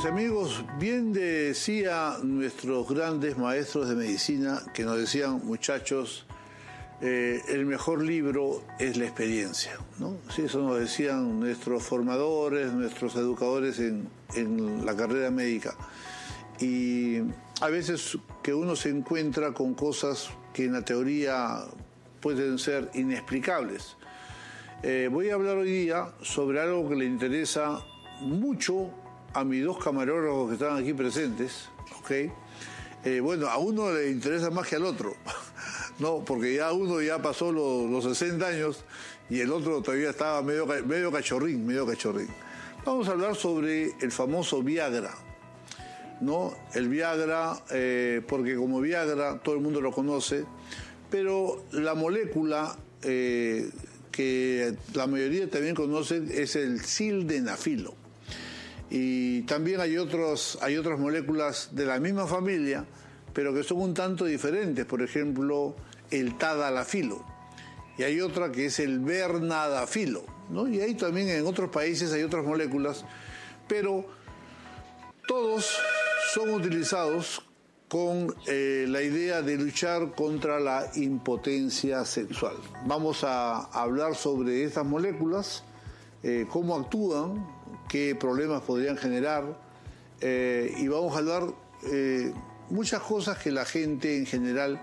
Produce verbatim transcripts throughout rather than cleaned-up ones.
Pues amigos, bien decía nuestros grandes maestros de medicina que nos decían, muchachos, eh, el mejor libro es la experiencia, ¿no? Sí, eso nos decían nuestros formadores, nuestros educadores en, en la carrera médica. Y a veces que uno se encuentra con cosas que en la teoría pueden ser inexplicables. Eh, voy a hablar hoy día sobre algo que le interesa mucho a mis dos camarógrafos que están aquí presentes, ¿ok? Eh, bueno, a uno le interesa más que al otro, ¿no? Porque ya uno ya pasó los, los sesenta años y el otro todavía estaba medio, medio cachorrín, medio cachorrín. Vamos a hablar sobre el famoso Viagra, ¿no? El Viagra, eh, porque como Viagra todo el mundo lo conoce, pero la molécula eh, que la mayoría también conoce es el sildenafilo. Y también hay, otros, hay otras moléculas de la misma familia, pero que son un tanto diferentes. Por ejemplo, el tadalafilo. Y hay otra que es el bernadafilo, ¿no? Y ahí también en otros países hay otras moléculas, pero todos son utilizados con eh, la idea de luchar contra la impotencia sexual. Vamos a hablar sobre estas moléculas, eh, cómo actúan, qué problemas podrían generar, eh, y vamos a hablar eh, muchas cosas que la gente en general,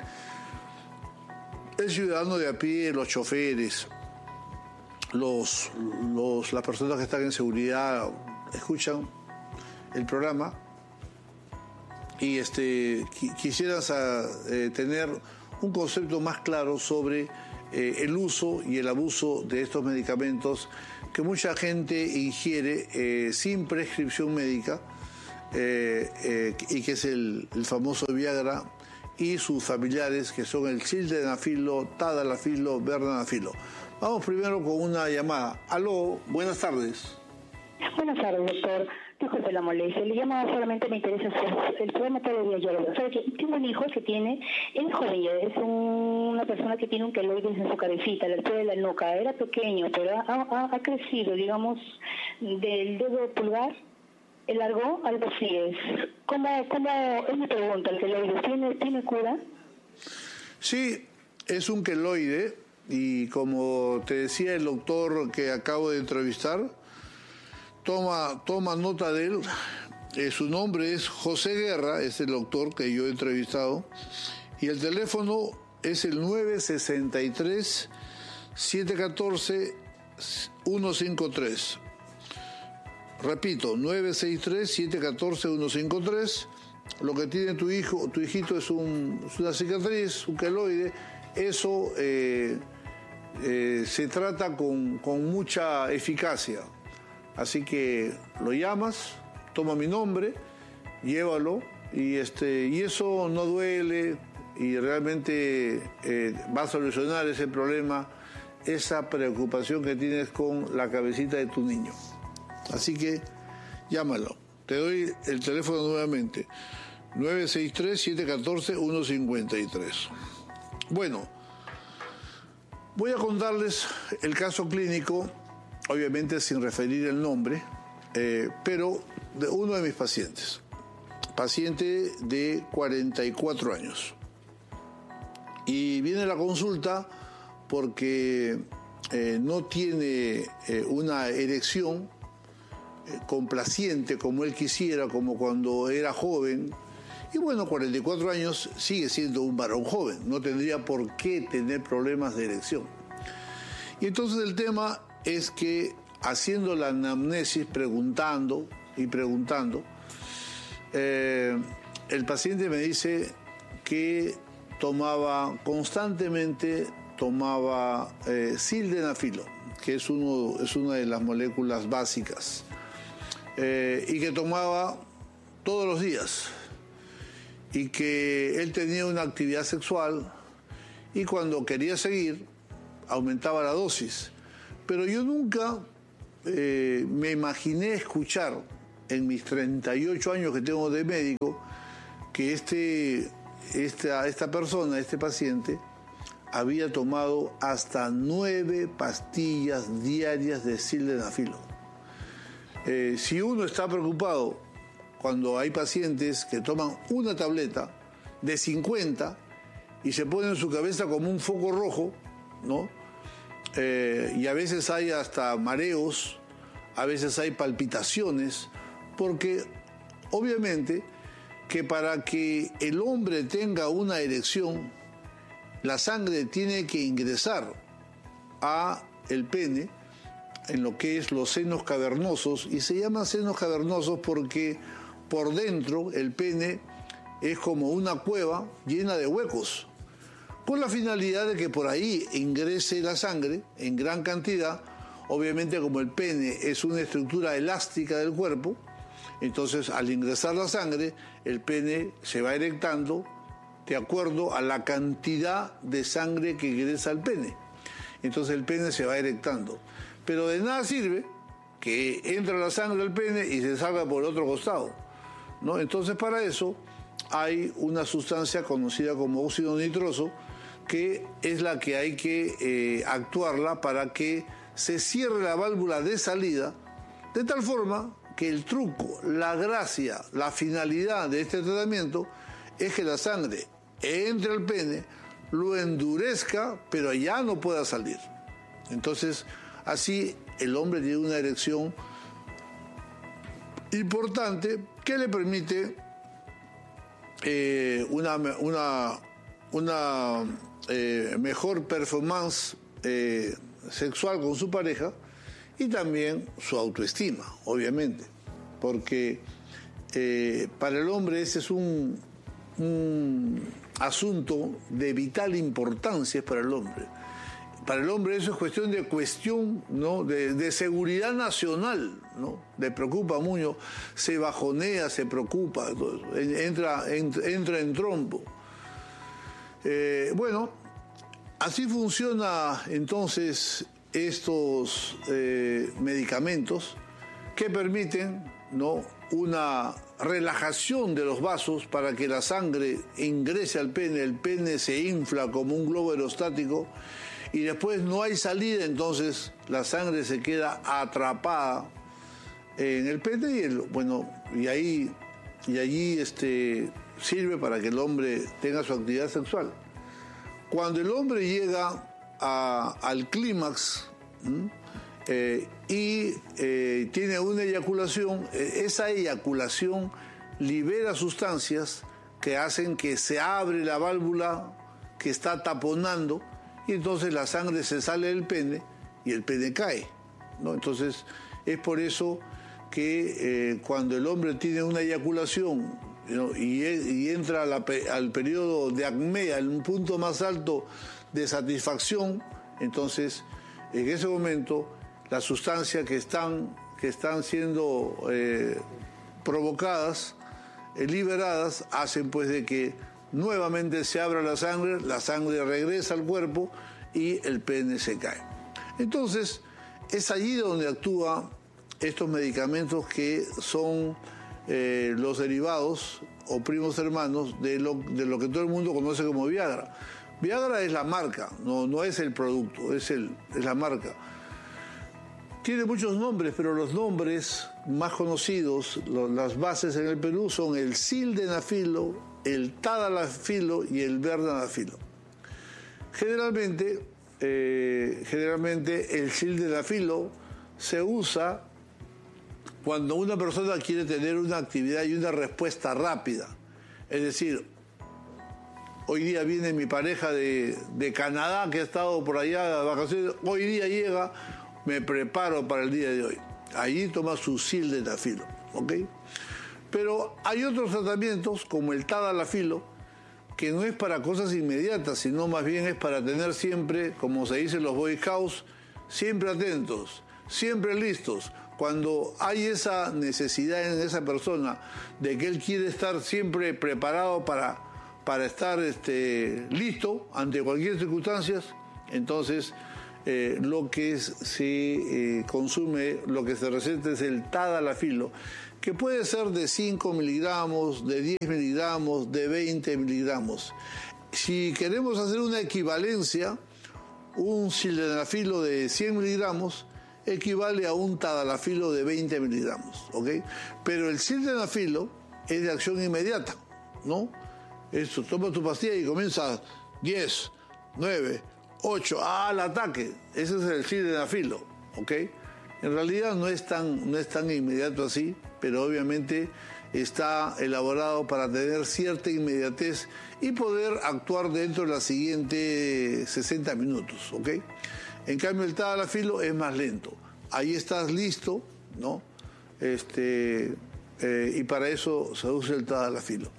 el ciudadano de a pie, los choferes, los, los, las personas que están en seguridad, escuchan el programa y este, qu quisieran eh, tener un concepto más claro sobre eh, el uso y el abuso de estos medicamentos que mucha gente ingiere eh, sin prescripción médica, eh, eh, y que es el, el famoso Viagra, y sus familiares, que son el sildenafilo, tadalafilo, bernadafilo. Vamos primero con una llamada. Aló, buenas tardes. Buenas tardes, doctor. Disculpe la molestia. Le llamaba, solamente me interesa el programa todo el día. Yo lo ¿Sabe que tengo un hijo que tiene, es joven, es un, una persona que tiene un queloides en su cabecita, a la altura de la nuca. Era pequeño, pero ha, ha, ha crecido, digamos, del dedo pulgar, el largo, algo así es. ¿Cómo, cómo es mi pregunta? ¿El queloides tiene, tiene cura? Sí, es un queloide, y como te decía el doctor que acabo de entrevistar, Toma, toma nota de él. Eh, su nombre es José Guerra, es el doctor que yo he entrevistado. Y el teléfono es el nueve seis tres, siete uno cuatro, uno cinco tres. Repito, nueve seis tres, siete uno cuatro, uno cinco tres. Lo que tiene tu hijo, tu hijito es, un, es una cicatriz, un queloide. Eso eh, eh, se trata con, con mucha eficacia. Así que lo llamas, toma mi nombre, llévalo, y, este, y eso no duele, y realmente eh, va a solucionar ese problema, esa preocupación que tienes con la cabecita de tu niño. Así que llámalo. Te doy el teléfono nuevamente, nueve seis tres, siete uno cuatro, uno cinco tres. Bueno, voy a contarles el caso clínico, obviamente sin referir el nombre, eh, pero de uno de mis pacientes, paciente de cuarenta y cuatro años. Y viene a la consulta porque eh, no tiene eh, una erección eh, complaciente como él quisiera, como cuando era joven. Y bueno, cuarenta y cuatro años sigue siendo un varón joven, no tendría por qué tener problemas de erección. Y entonces el tema es que, haciendo la anamnesis, preguntando y preguntando, eh, el paciente me dice que tomaba constantemente, tomaba eh, sildenafilo, que es, uno, es una de las moléculas básicas, eh, y que tomaba todos los días, y que él tenía una actividad sexual, y cuando quería seguir, aumentaba la dosis. Pero yo nunca eh, me imaginé escuchar, en mis treinta y ocho años que tengo de médico, que este, esta, esta persona, este paciente, había tomado hasta nueve pastillas diarias de sildenafilo. Eh, si uno está preocupado cuando hay pacientes que toman una tableta de cincuenta y se ponen en su cabeza como un foco rojo, ¿no? Eh, y a veces hay hasta mareos, a veces hay palpitaciones, porque obviamente que para que el hombre tenga una erección, la sangre tiene que ingresar a el pene, en lo que es los senos cavernosos, y se llaman senos cavernosos porque por dentro el pene es como una cueva llena de huecos, con la finalidad de que por ahí ingrese la sangre en gran cantidad. Obviamente, como el pene es una estructura elástica del cuerpo, entonces al ingresar la sangre, el pene se va erectando de acuerdo a la cantidad de sangre que ingresa al pene. Entonces el pene se va erectando. Pero de nada sirve que entre la sangre al pene y se salga por el otro costado, ¿no? Entonces para eso hay una sustancia conocida como óxido nitroso, que es la que hay que eh, actuarla para que se cierre la válvula de salida, de tal forma que el truco, la gracia, la finalidad de este tratamiento es que la sangre entre al pene, lo endurezca, pero ya no pueda salir. Entonces, así el hombre tiene una erección importante que le permite eh, una, una, una eh, mejor performance eh, sexual con su pareja, y también su autoestima, obviamente, porque eh, para el hombre ese es un, un asunto de vital importancia para el hombre. Para el hombre eso es cuestión de cuestión, ¿no? de, de seguridad nacional, ¿no? Le preocupa mucho, se bajonea, se preocupa, entra, entra, entra en trompo. Eh, bueno, así funciona entonces estos eh, medicamentos que permiten, ¿no?, una relajación de los vasos para que la sangre ingrese al pene, el pene se infla como un globo aerostático y después no hay salida, entonces la sangre se queda atrapada en el pene y el, bueno, y ahí y allí este sirve para que el hombre tenga su actividad sexual. Cuando el hombre llega a, al clímax eh, y eh, tiene una eyaculación, eh, esa eyaculación libera sustancias que hacen que se abre la válvula que está taponando y entonces la sangre se sale del pene y el pene cae, ¿no? Entonces es por eso que eh, cuando el hombre tiene una eyaculación, ¿no?, y, y entra a la, al periodo de acmea, en un punto más alto de satisfacción, entonces en ese momento las sustancias que están, que están siendo eh, provocadas, eh, liberadas, hacen pues de que nuevamente se abra la sangre, la sangre regresa al cuerpo y el pene se cae. Entonces es allí donde actúan estos medicamentos que son eh, los derivados o primos hermanos de lo, de lo que todo el mundo conoce como Viagra. Viagra es la marca, no, no es el producto, es, el, es la marca. Tiene muchos nombres, pero los nombres más conocidos, lo, las bases en el Perú son el sildenafilo, el tadalafilo y el verdanafilo. Generalmente, eh, generalmente el sildenafilo se usa cuando una persona quiere tener una actividad y una respuesta rápida. Es decir, hoy día viene mi pareja de, de Canadá, que ha estado por allá de vacaciones, hoy día llega, me preparo para el día de hoy. Allí toma su sildenafilo, ¿ok? Pero hay otros tratamientos, como el tadalafilo, que no es para cosas inmediatas, sino más bien es para tener siempre, como se dice en los Boy Scouts, siempre atentos, siempre listos. Cuando hay esa necesidad en esa persona de que él quiere estar siempre preparado para, para estar este, listo ante cualquier circunstancia, entonces eh, lo que se eh, consume, lo que se receta es el tadalafilo, que puede ser de cinco miligramos, de diez miligramos, de veinte miligramos. Si queremos hacer una equivalencia, un sildenafilo de cien miligramos equivale a un tadalafilo de veinte miligramos, ¿ok? Pero el sildenafilo es de acción inmediata, ¿no? Esto, toma tu pastilla y comienza diez, nueve, ocho, al ataque. Ese es el sildenafilo, ¿ok? En realidad no es tan, no es tan inmediato así, pero obviamente está elaborado para tener cierta inmediatez y poder actuar dentro de los siguientes sesenta minutos, ¿ok? En cambio el tadalafilo es más lento. Ahí estás listo, ¿no? Este, eh, y para eso se usa el tadalafilo.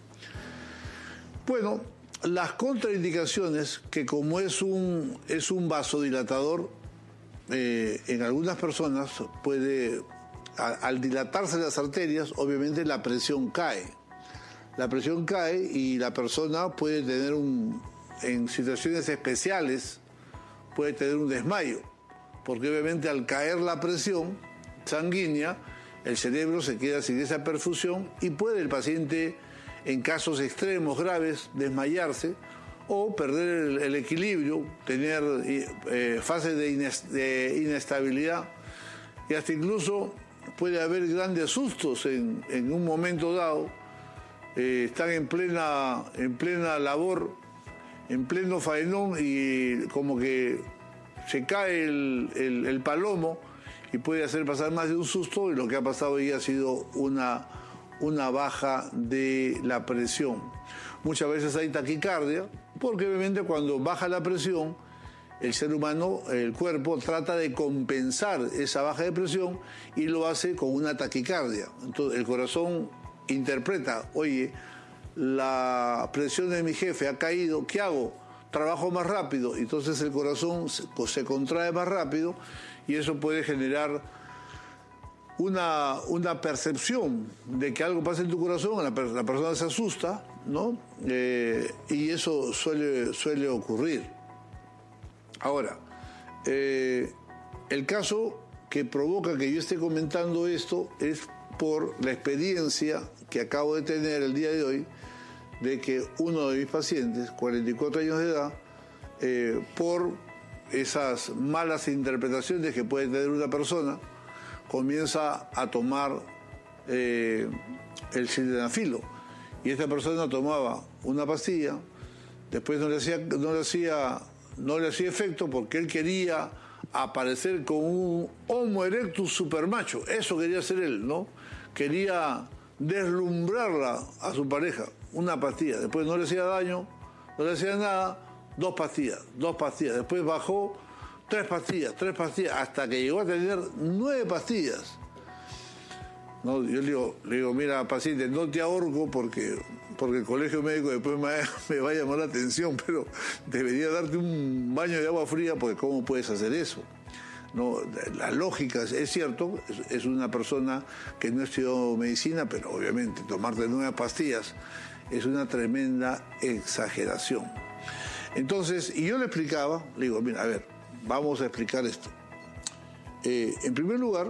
Bueno, las contraindicaciones, que como es un, es un vasodilatador, eh, en algunas personas puede, a, al dilatarse las arterias, obviamente la presión cae. La presión cae y la persona puede tener un, en situaciones especiales, puede tener un desmayo, porque obviamente al caer la presión sanguínea, el cerebro se queda sin esa perfusión y puede el paciente, en casos extremos graves, desmayarse o perder el, el equilibrio, tener eh, fases de, ines, de inestabilidad, y hasta incluso puede haber grandes sustos en, en un momento dado. Eh, están en plena, en plena labor, en pleno faenón, y como que se cae el, el, el palomo y puede hacer pasar más de un susto, y lo que ha pasado ahí ha sido una, una baja de la presión. Muchas veces hay taquicardia, porque obviamente cuando baja la presión, el ser humano, el cuerpo, trata de compensar esa baja de presión y lo hace con una taquicardia. Entonces el corazón interpreta, oye, la presión de mi jefe ha caído, ¿qué hago? Trabajo más rápido. Entonces el corazón se, se contrae más rápido y eso puede generar una, una percepción de que algo pasa en tu corazón, la, la persona se asusta, ¿no? Eh, y eso suele, suele ocurrir. Ahora, eh, el caso que provoca que yo esté comentando esto es por la experiencia que acabo de tener el día de hoy, de que uno de mis pacientes, cuarenta y cuatro años de edad, eh, por esas malas interpretaciones que puede tener una persona, comienza a tomar eh, el sildenafilo. Y esta persona tomaba una pastilla, después no le hacía, no le hacía, no le hacía efecto porque él quería aparecer como un Homo erectus supermacho. Eso quería hacer él, ¿no? Quería deslumbrarla a su pareja. Una pastilla, después no le hacía daño, no le hacía nada, dos pastillas, dos pastillas, después bajó tres pastillas, tres pastillas, hasta que llegó a tener nueve pastillas. No, yo le digo, le digo, mira, paciente, no te ahorco porque, porque el colegio médico después me, me va a llamar la atención, pero debería darte un baño de agua fría, porque ¿cómo puedes hacer eso? No, la lógica, es cierto, es, es una persona que no estudió medicina, pero obviamente tomarte nueve pastillas es una tremenda exageración. Entonces, y yo le explicaba, le digo, mira, a ver, vamos a explicar esto. Eh, en primer lugar,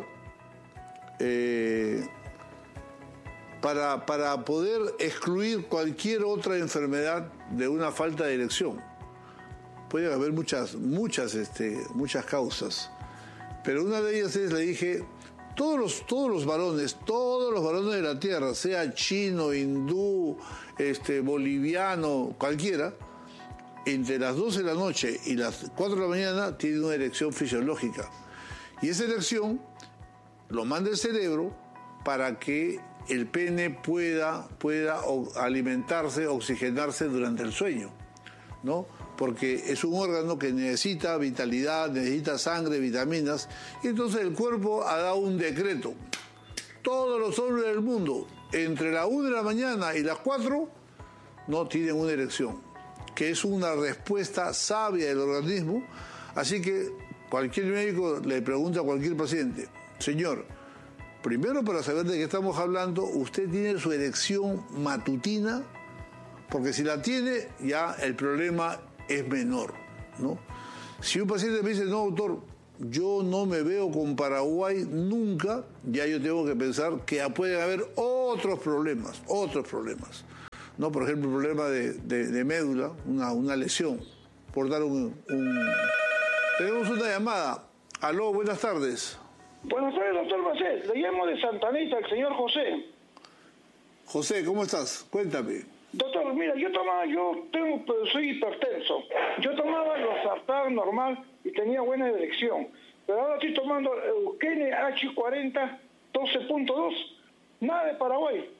eh, para, para poder excluir cualquier otra enfermedad de una falta de erección, puede haber muchas, muchas, este, muchas causas, pero una de ellas es, le dije, todos los, todos los varones, todos los varones de la tierra, sea chino, hindú, este, boliviano, cualquiera, entre las doce de la noche y las cuatro de la mañana tienen una erección fisiológica. Y esa erección lo manda el cerebro para que el pene pueda, pueda alimentarse, oxigenarse durante el sueño, ¿no? Porque es un órgano que necesita vitalidad, necesita sangre, vitaminas, y entonces el cuerpo ha dado un decreto. Todos los hombres del mundo, entre la una de la mañana y las cuatro, no tienen una erección, que es una respuesta sabia del organismo. Así que cualquier médico le pregunta a cualquier paciente, señor, primero para saber de qué estamos hablando, ¿usted tiene su erección matutina? Porque si la tiene, ya el problema es menor, ¿no? Si un paciente me dice, no, doctor, yo no me veo con Paraguay nunca, ya yo tengo que pensar que pueden haber otros problemas, otros problemas, ¿no? Por ejemplo, el problema de, de, de médula, una, una lesión, por dar un, un... Tenemos una llamada. Aló, buenas tardes. Buenas tardes, doctor Basset. Le llamo de Santa Anita, el señor José. José, ¿cómo estás? Cuéntame. Doctor, mira, yo tomaba, yo tengo, pues, soy hipertenso. Yo tomaba losartán normal y tenía buena erección. Pero ahora estoy tomando Eukene H cuarenta doce punto dos. Nada de Paraguay.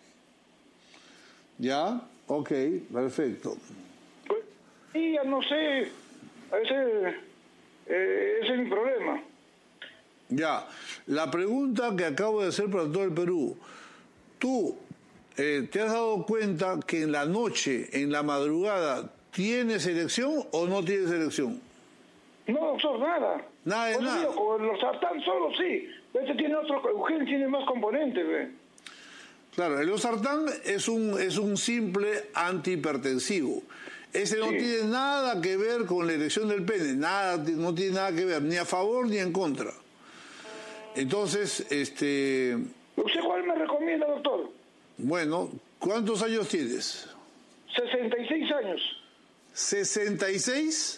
¿Ya? Ok, perfecto. Pues, y ya no sé, ese, eh, ese es mi problema. Ya, la pregunta que acabo de hacer para todo el Perú. ¿Tú eh, te has dado cuenta que en la noche, en la madrugada, tienes erección o no tienes erección? No, doctor, nada. Nada de Pues, nada. Digo, con los sartán solo sí. Este tiene otro, Eugen tiene más componentes, ¿ve? Claro, el losartán es un, es un simple antihipertensivo. Ese no Sí. tiene nada que ver con la erección del pene, nada, no tiene nada que ver, ni a favor ni en contra. Entonces, este, ¿Usted cuál me recomienda, doctor? bueno, ¿cuántos años tienes? sesenta y seis años. ¿sesenta y seis?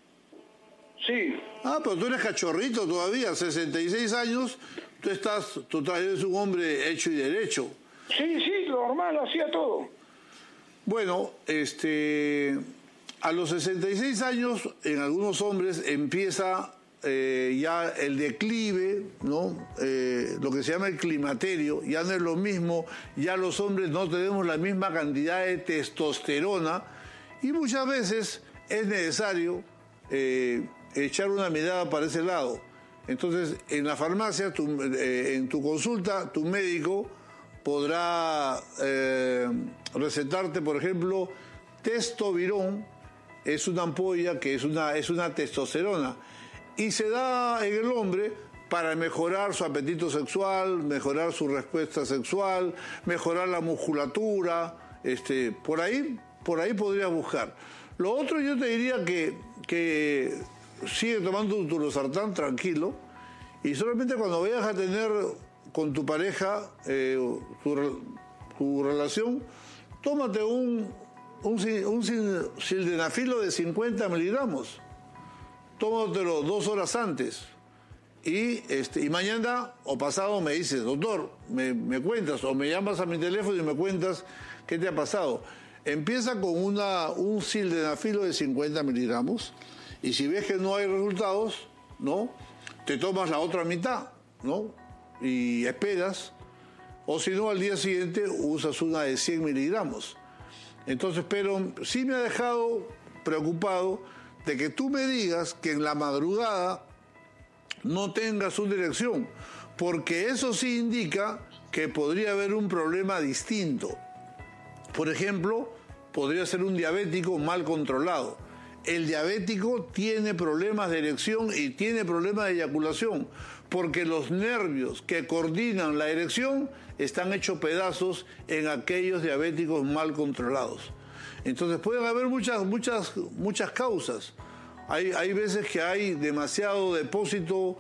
Sí. Ah, pero tú eres cachorrito todavía, sesenta y seis años, tú estás, tú eres un hombre hecho y derecho. Sí, sí, normal, hacía todo. Bueno, este, a los sesenta y seis años, en algunos hombres empieza eh, ya el declive, ¿no? Eh, lo que se llama el climaterio, ya no es lo mismo, ya los hombres no tenemos la misma cantidad de testosterona y muchas veces es necesario eh, echar una mirada para ese lado. Entonces, en la farmacia, tu, eh, en tu consulta, tu médico podrá eh, recetarte, por ejemplo, testovirón, es una ampolla que es una, es una testosterona, y se da en el hombre para mejorar su apetito sexual, mejorar su respuesta sexual, mejorar la musculatura, este, por ahí, por ahí podrías buscar. Lo otro yo te diría que, que sigue tomando tu losartán tranquilo, y solamente cuando vayas a tener con tu pareja eh, tu, tu relación, tómate un, un, un sildenafilo de cincuenta miligramos, tómatelo dos horas antes y, este, y mañana o pasado me dices, doctor, me, me cuentas o me llamas a mi teléfono y me cuentas qué te ha pasado. Empieza con una, un sildenafilo de cincuenta miligramos y si ves que no hay resultados, ¿no?, te tomas la otra mitad, ¿no?, y esperas, o si no, al día siguiente usas una de cien miligramos. Entonces, pero sí me ha dejado preocupado de que tú me digas que en la madrugada no tengas una erección, porque eso sí indica que podría haber un problema distinto. Por ejemplo, podría ser un diabético mal controlado. El diabético tiene problemas de erección y tiene problemas de eyaculación, porque los nervios que coordinan la erección están hechos pedazos en aquellos diabéticos mal controlados. Entonces pueden haber muchas, muchas, muchas causas. Hay, hay veces que hay demasiado depósito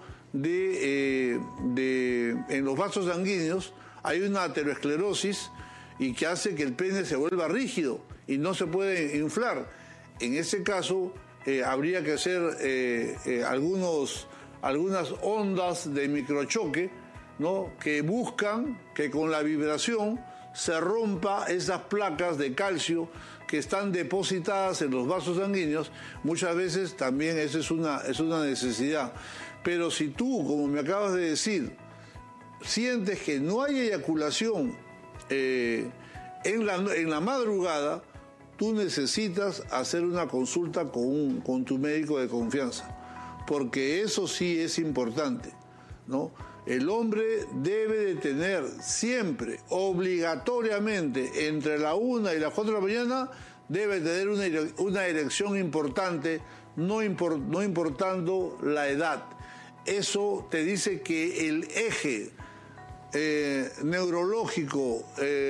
de, eh, de, en los vasos sanguíneos, hay una aterosclerosis y que hace que el pene se vuelva rígido y no se puede inflar. En ese caso eh, habría que hacer eh, eh, algunos, algunas ondas de microchoque, ¿no?, que buscan que con la vibración se rompa esas placas de calcio que están depositadas en los vasos sanguíneos. Muchas veces también esa es una, es una necesidad. Pero si tú, como me acabas de decir, sientes que no hay eyaculación eh, en, la, en la madrugada, tú necesitas hacer una consulta con, un, con tu médico de confianza, porque eso sí es importante, ¿no? El hombre debe de tener siempre, obligatoriamente, entre la una y las cuatro de la mañana, debe tener una, una erección importante, no, import, no importando la edad. Eso te dice que el eje eh, neurológico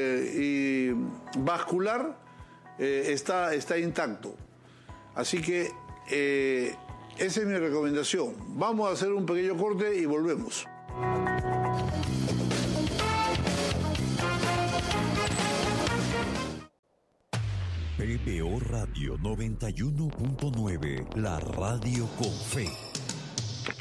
eh, y vascular eh, está, está intacto. Así que eh, esa es mi recomendación. Vamos a hacer un pequeño corte y volvemos. P B O Radio noventa y uno punto nueve, la radio con fe.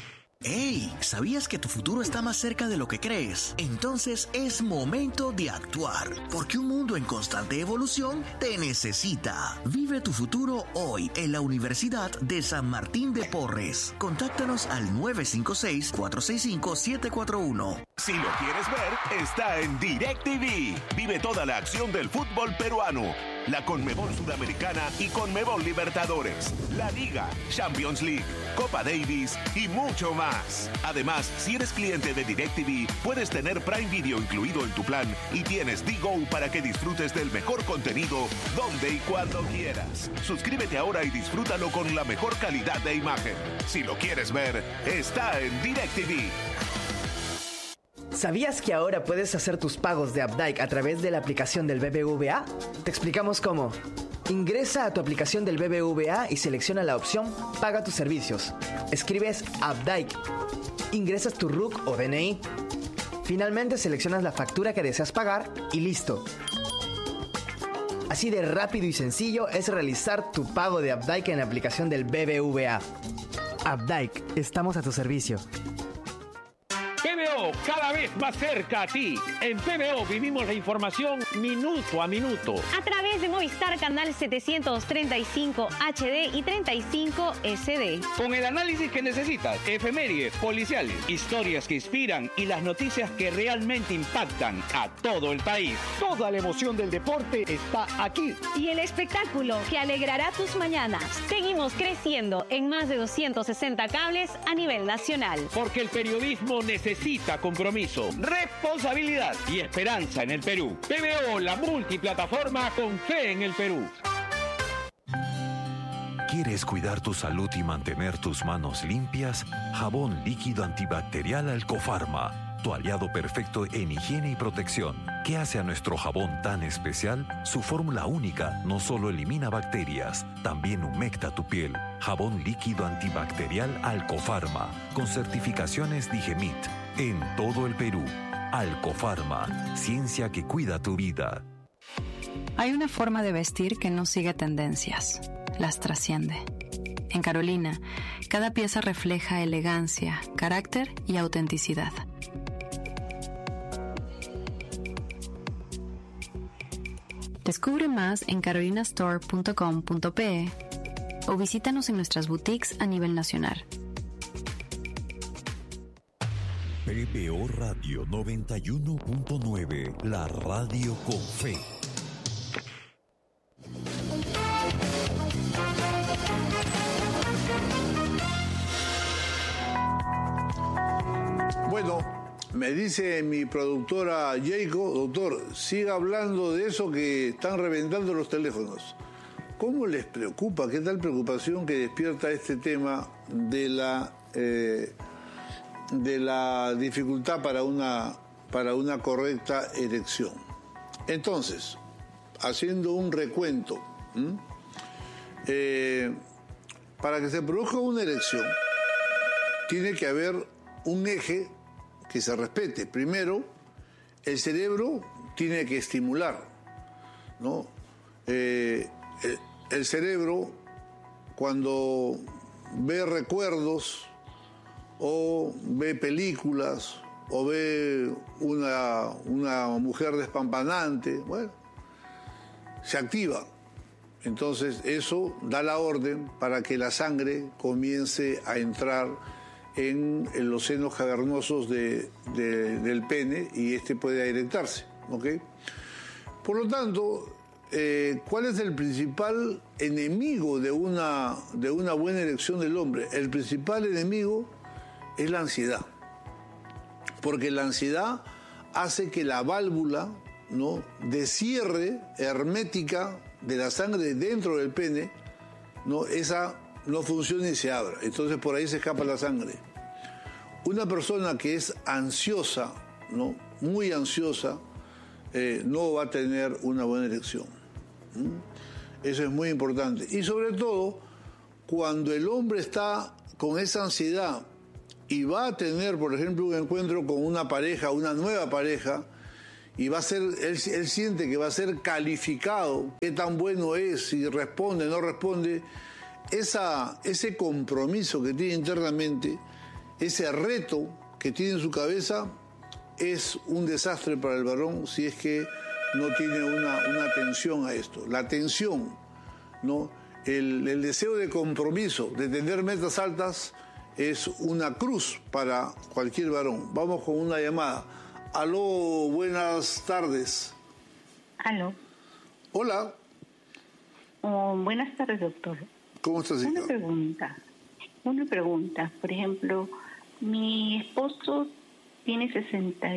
¡Hey! ¿Sabías que tu futuro está más cerca de lo que crees? Entonces es momento de actuar, porque un mundo en constante evolución te necesita. Vive tu futuro hoy en la Universidad de San Martín de Porres. Contáctanos al nueve cinco seis, cuatro seis cinco, siete cuatro uno. Si lo quieres ver, está en DirecTV. Vive toda la acción del fútbol peruano, la Conmebol Sudamericana y Conmebol Libertadores, la Liga, Champions League, Copa Davis y mucho más. Además, si eres cliente de DirecTV, puedes tener Prime Video incluido en tu plan y tienes D-Go para que disfrutes del mejor contenido donde y cuando quieras. Suscríbete ahora y disfrútalo con la mejor calidad de imagen. Si lo quieres ver, está en DirecTV. ¿Sabías que ahora puedes hacer tus pagos de Updike a través de la aplicación del B B V A? Te explicamos cómo. Ingresa a tu aplicación del B B V A y selecciona la opción Paga tus servicios. Escribes Updike. Ingresas tu R U C o D N I. Finalmente seleccionas la factura que deseas pagar y listo. Así de rápido y sencillo es realizar tu pago de Updike en la aplicación del B B V A. Updike, estamos a tu servicio. P B O, cada vez más cerca a ti. En P B O vivimos la información minuto a minuto. A través de Movistar Canal setecientos treinta y cinco H D y treinta y cinco S D. Con el análisis que necesitas, efemérides, policiales, historias que inspiran y las noticias que realmente impactan a todo el país. Toda la emoción del deporte está aquí. Y el espectáculo que alegrará tus mañanas. Seguimos creciendo en más de doscientos sesenta cables a nivel nacional. Porque el periodismo necesita Necesita compromiso, responsabilidad y esperanza en el Perú. P B O, la multiplataforma con fe en el Perú. ¿Quieres cuidar tu salud y mantener tus manos limpias? Jabón líquido antibacterial Alcofarma, tu aliado perfecto en higiene y protección. ¿Qué hace a nuestro jabón tan especial? Su fórmula única no solo elimina bacterias, también humecta tu piel. Jabón líquido antibacterial Alcofarma, con certificaciones Digemit, en todo el Perú. Alcofarma, ciencia que cuida tu vida. Hay una forma de vestir que no sigue tendencias, las trasciende. En Carolina, cada pieza refleja elegancia, carácter y autenticidad. Descubre más en carolina store punto com punto pe o visítanos en nuestras boutiques a nivel nacional. P B O Radio noventa y uno punto nueve, la radio con fe. Bueno, me dice mi productora Jacob, doctor, siga hablando de eso que están reventando los teléfonos. ¿Cómo les preocupa? ¿Qué tal preocupación que despierta este tema de la eh, de la dificultad para una para una correcta erección? Entonces, haciendo un recuento, eh, para que se produzca una erección tiene que haber un eje que se respete. Primero, el cerebro tiene que estimular, ¿no? Eh, el, el cerebro, cuando ve recuerdos o ve películas o ve una, una mujer despampanante, bueno, se activa. Entonces eso da la orden para que la sangre comience a entrar en, en los senos cavernosos de, de, del pene y este puede erectarse, ¿ok? Por lo tanto, eh, ¿cuál es el principal enemigo de una, de una buena erección del hombre? El principal enemigo es la ansiedad, porque la ansiedad hace que la válvula, ¿no?, de cierre hermética de la sangre dentro del pene, ¿no?, esa no funciona y se abra. Entonces por ahí se escapa la sangre. Una persona que es ansiosa, ¿no?, muy ansiosa, eh, no va a tener una buena erección. ¿Mm? Eso es muy importante. Y sobre todo, cuando el hombre está con esa ansiedad y va a tener, por ejemplo, un encuentro con una pareja, una nueva pareja, y va a ser, él, él siente que va a ser calificado, qué tan bueno es, si responde, no responde, esa, ese compromiso que tiene internamente ese reto que tiene en su cabeza es un desastre para el varón si es que no tiene una, una atención a esto. La atención, ¿no? El, el deseo de compromiso, de tener metas altas, es una cruz para cualquier varón. Vamos con una llamada. Aló, buenas tardes. Aló. Hola. Oh, buenas tardes, doctor. ¿Cómo estás, hija? Una pregunta. Una pregunta. Por ejemplo, mi esposo tiene sesenta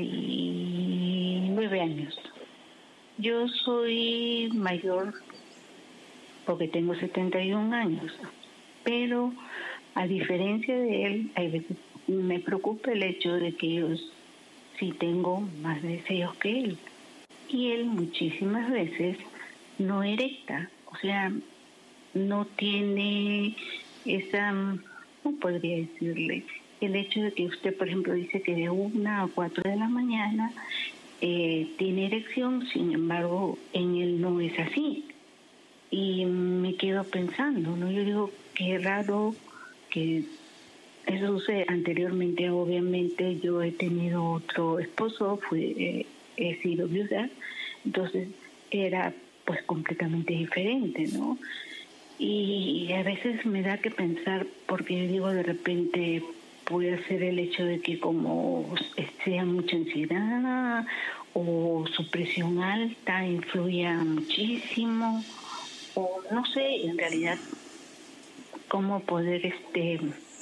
y nueve años. Yo soy mayor porque tengo setenta y un años. Pero, a diferencia de él, hay veces me preocupa el hecho de que yo sí tengo más deseos que él. Y él muchísimas veces no erecta. O sea, no tiene esa, ¿cómo podría decirle? El hecho de que usted, por ejemplo, dice que de una a cuatro de la mañana eh, tiene erección, sin embargo, en él no es así. Y me quedo pensando, ¿no? Yo digo, qué raro que eso sucede. Anteriormente, obviamente, yo he tenido otro esposo, fue, eh, he sido viuda, entonces era pues completamente diferente, ¿no? Y a veces me da que pensar, porque yo digo, de repente puede ser el hecho de que como sea mucha ansiedad o su presión alta influya muchísimo, o no sé, en realidad, cómo poder, este,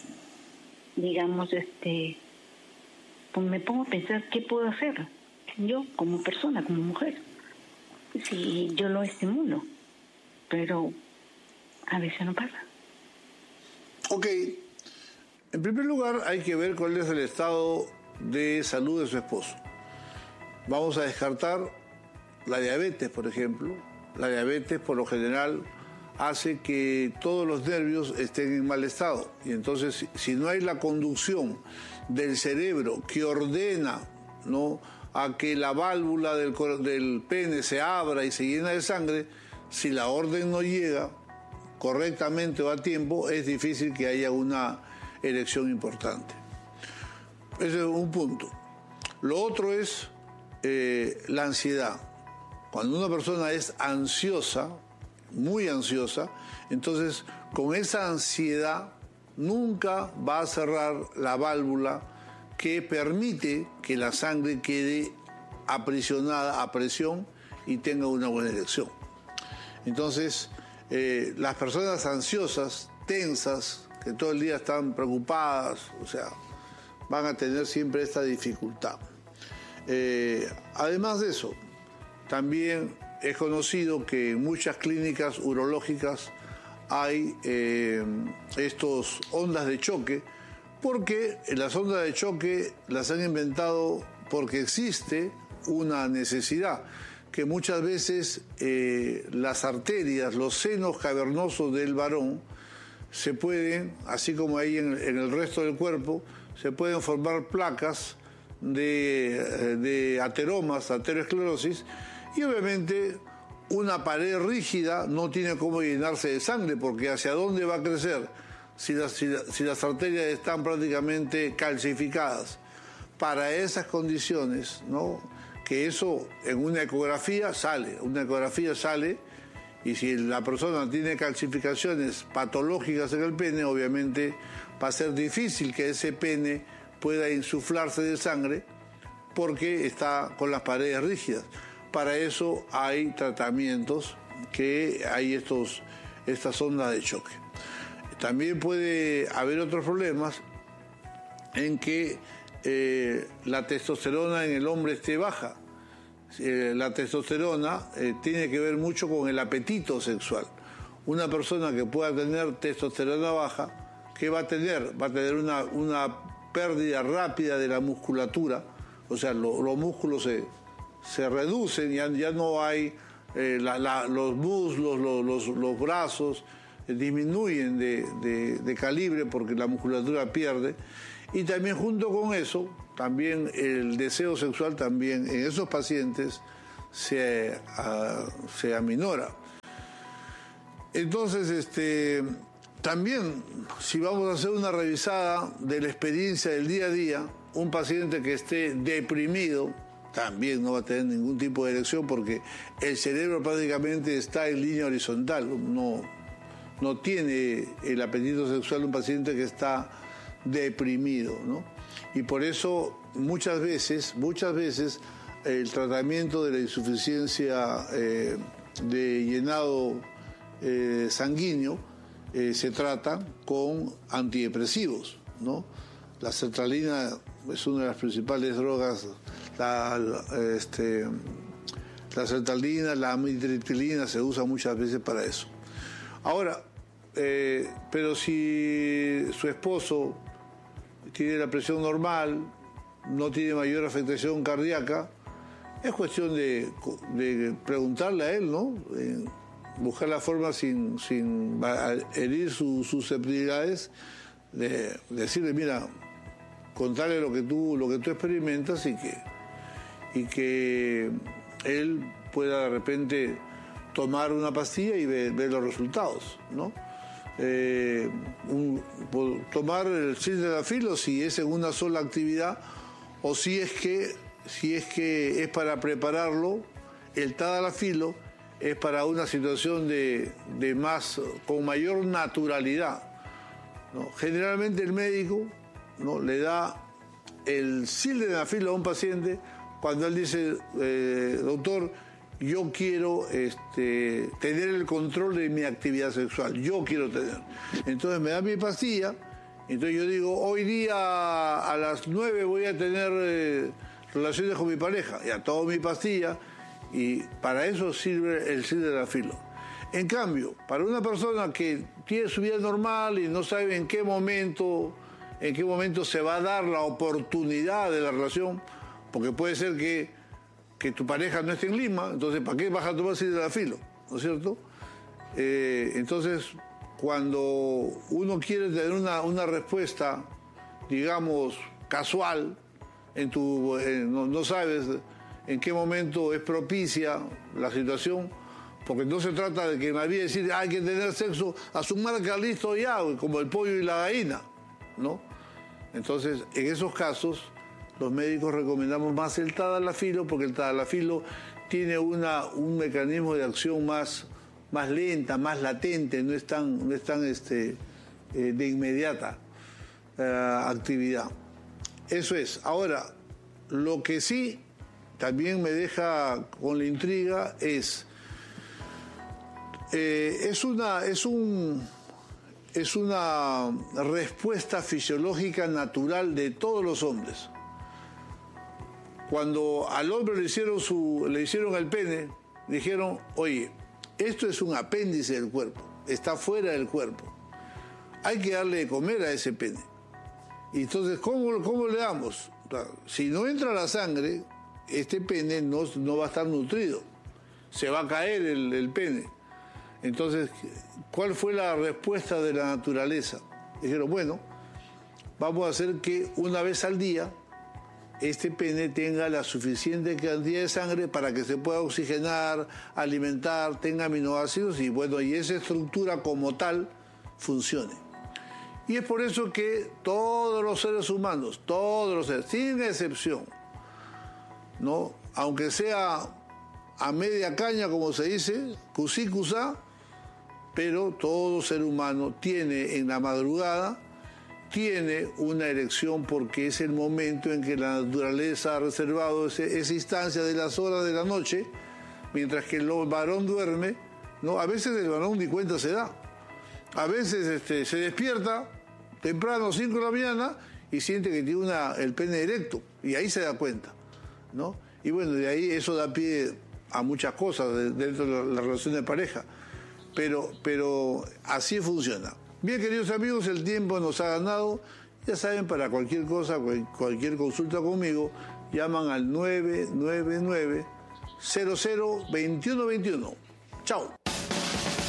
digamos, este, pues me pongo a pensar qué puedo hacer yo como persona, como mujer, si yo lo estimulo, pero a veces no pasa. Ok, en primer lugar hay que ver cuál es el estado de salud de su esposo. Vamos a descartar la diabetes, por ejemplo. La diabetes, por lo general, hace que todos los nervios estén en mal estado. Y entonces, si no hay la conducción del cerebro que ordena, ¿no?, a que la válvula del, del pene se abra y se llena de sangre, si la orden no llega correctamente o a tiempo, es difícil que haya una erección importante. Ese es un punto. Lo otro es eh, la ansiedad. Cuando una persona es ansiosa, muy ansiosa, entonces con esa ansiedad nunca va a cerrar la válvula que permite que la sangre quede aprisionada a presión y tenga una buena erección. Entonces, eh, las personas ansiosas, tensas, que todo el día están preocupadas, o sea, van a tener siempre esta dificultad. Eh, además de eso, también es conocido que en muchas clínicas urológicas hay eh, estos ondas de choque, porque las ondas de choque las han inventado porque existe una necesidad, que muchas veces eh, las arterias, los senos cavernosos del varón, se pueden, así como hay en, en el resto del cuerpo, se pueden formar placas de, de ateromas, aterosclerosis, y obviamente una pared rígida no tiene cómo llenarse de sangre, porque ¿hacia dónde va a crecer si las, si, si las arterias están prácticamente calcificadas? Para esas condiciones, ¿no?, que eso en una ecografía sale, una ecografía sale, y si la persona tiene calcificaciones patológicas en el pene, obviamente va a ser difícil que ese pene pueda insuflarse de sangre porque está con las paredes rígidas. Para eso hay tratamientos, que hay estos, estas ondas de choque. También puede haber otros problemas en que eh, la testosterona en el hombre esté baja. Eh, la testosterona eh, tiene que ver mucho con el apetito sexual. Una persona que pueda tener testosterona baja, ¿qué va a tener? Va a tener una, una pérdida rápida de la musculatura, o sea, lo, los músculos se, se reducen, ya, ya no hay eh, la, la, los muslos, los, los, los brazos eh, disminuyen de, de, de calibre porque la musculatura pierde. Y también junto con eso, también el deseo sexual también en esos pacientes se, uh, se aminora. Entonces, este, también, si vamos a hacer una revisada de la experiencia del día a día, un paciente que esté deprimido también no va a tener ningún tipo de erección porque el cerebro prácticamente está en línea horizontal, no, no tiene el apetito sexual de un paciente que está deprimido, ¿no? Y por eso muchas veces, muchas veces el tratamiento de la insuficiencia eh, de llenado eh, sanguíneo eh, se trata con antidepresivos, ¿no? La sertralina es una de las principales drogas, la, la, este, la sertralina, la amitriptilina se usa muchas veces para eso. Ahora, eh, pero si su esposo tiene la presión normal, no tiene mayor afectación cardíaca, es cuestión de, de preguntarle a él, ¿no? Eh, buscar la forma sin, sin herir sus susceptibilidades, de, de decirle, mira, contarle lo que tú, lo que tú experimentas y que, y que él pueda de repente tomar una pastilla y ver, ver los resultados, ¿no? Eh, un, tomar el sildenafil si es en una sola actividad o si es que si es que es para prepararlo, el tadalafilo es para una situación de, de más, con mayor naturalidad, ¿no? Generalmente el médico, ¿no?, le da el sildenafil a un paciente cuando él dice, eh, doctor, yo quiero este, tener el control de mi actividad sexual, yo quiero tener. Entonces me da mi pastilla, entonces yo digo, hoy día a las nueve voy a tener eh, relaciones con mi pareja, ya tomo mi pastilla y para eso sirve el sildenafil. En cambio, para una persona que tiene su vida normal y no sabe en qué momento, en qué momento se va a dar la oportunidad de la relación, porque puede ser que, que tu pareja no esté en Lima, entonces ¿para qué vas a tomar sildenafil? ¿No es cierto? Eh, entonces, cuando uno quiere tener una, una respuesta, digamos, casual, en tu, eh, no, no sabes en qué momento es propicia la situación, porque no se trata de que en la vida decir hay que tener sexo a su marca, listo ya, como el pollo y la gallina, ¿no? Entonces, en esos casos, los médicos recomendamos más el tadalafilo, porque el tadalafilo tiene una, un mecanismo de acción más, más lenta, más latente, no es tan, no es tan este, eh, de inmediata eh, actividad. Eso es. Ahora, lo que sí también me deja con la intriga es, eh, es una, es un, es una respuesta fisiológica natural de todos los hombres. Cuando al hombre le hicieron su, le hicieron el pene, dijeron, oye, esto es un apéndice del cuerpo, está fuera del cuerpo, hay que darle de comer a ese pene. Y entonces, ¿cómo, cómo le damos? Si no entra la sangre, este pene no, no va a estar nutrido, se va a caer el, el pene. Entonces, ¿cuál fue la respuesta de la naturaleza? Dijeron, bueno, vamos a hacer que una vez al día este pene tenga la suficiente cantidad de sangre para que se pueda oxigenar, alimentar, tenga aminoácidos y bueno, y esa estructura como tal funcione. Y es por eso que todos los seres humanos, todos los seres, sin excepción, ¿no?, aunque sea a media caña, como se dice, cusí, cusá, pero todo ser humano tiene en la madrugada, tiene una erección porque es el momento en que la naturaleza ha reservado ese, esa instancia de las horas de la noche, mientras que el varón duerme, ¿no? A veces el varón ni cuenta se da. A veces este, se despierta temprano, cinco de la mañana, y siente que tiene una, el pene erecto, y ahí se da cuenta, ¿no? Y bueno, de ahí eso da pie a muchas cosas de, dentro de la, la relación de pareja, pero, pero así funciona. Bien, queridos amigos, el tiempo nos ha ganado. Ya saben, para cualquier cosa, cualquier consulta conmigo, llaman al nueve nueve nueve, cero cero, dos uno dos uno. Chao.